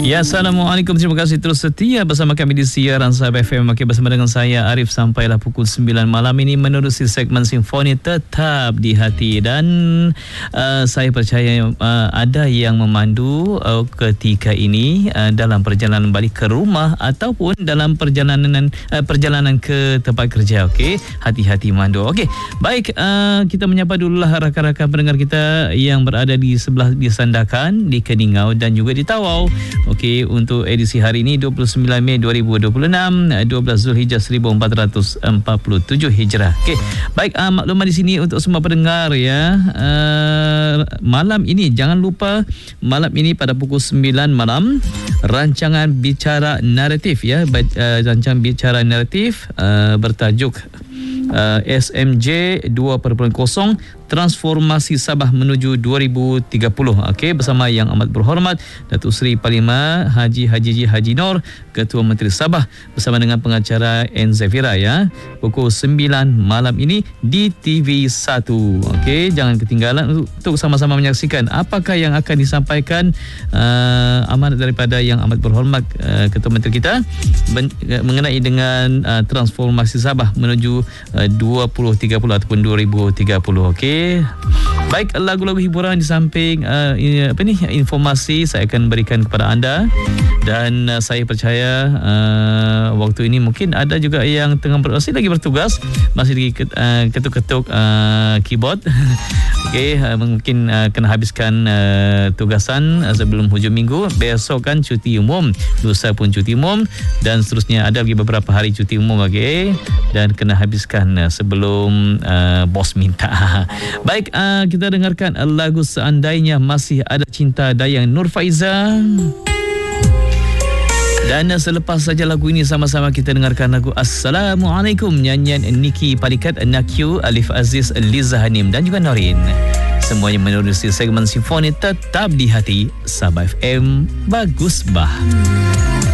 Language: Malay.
Ya, Assalamualaikum. Terima kasih terus setia bersama kami di siaran Sabah FM. Okay, bersama dengan saya Arif sampailah pukul 9 malam ini menerusi segmen Simfoni Tetap di Hati. Dan saya percaya ada yang memandu ketika ini dalam perjalanan balik ke rumah ataupun dalam perjalanan ke tempat kerja. Okey, hati-hati mandu. Okey, baik, kita menyapa dululah rakan-rakan pendengar kita yang berada di sebelah di Sandakan, di Keningau dan juga di Tawau. Okey, untuk edisi hari ini 29 Mei 2026, 12 Zulhijjah 1447 Hijrah. Okey, baik, maklumat di sini untuk semua pendengar ya. Malam ini jangan lupa, malam ini pada pukul 9 malam rancangan bicara naratif ya, rancangan bicara naratif bertajuk SMJ 2.0 Transformasi Sabah menuju 2030. Okey, bersama Yang Amat Berhormat Datuk Seri Parlimen Haji Nur, Ketua Menteri Sabah, bersama dengan pengacara N. Zafira ya, pukul 9 malam ini di TV1. Okey, jangan ketinggalan untuk sama-sama menyaksikan apakah yang akan disampaikan amanat daripada Yang Amat Berhormat Ketua Menteri kita mengenai dengan transformasi Sabah menuju 2030 ataupun 2030. Okey, baik, lagu-lagu hiburan di samping informasi saya akan berikan kepada anda. Dan saya percaya waktu ini mungkin ada juga yang tengah masih lagi bertugas, masih lagi ketuk-ketuk keyboard. Okey, mungkin kena habiskan tugasan sebelum hujung minggu. Besok kan cuti umum, lusa pun cuti umum, dan seterusnya ada lagi beberapa hari cuti umum. Okey, dan kena habiskan sebelum bos minta. Baik, kita dengarkan lagu Seandainya Masih Ada Cinta Dayang Nur Faiza. Dan selepas saja lagu ini sama-sama kita dengarkan lagu Assalamualaikum, nyanyian Niki Palikat, Nakyu, Alif Aziz, Liza Hanim dan juga Norin. Semuanya menerusi segmen Simfoni Tetap di Hati Sabah FM. Bagus bah.